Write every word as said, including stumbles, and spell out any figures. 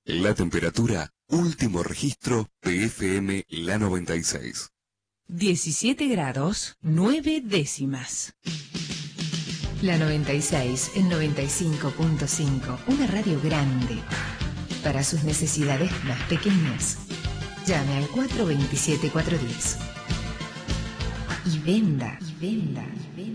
La temperatura, último registro de F M La noventa y seis. diecisiete grados, nueve décimas. La noventa y seis en noventa y cinco punto cinco, una radio grande. Para sus necesidades más pequeñas, llame al cuatro dos siete, cuatro uno cero. Y venda, y venda, y venda.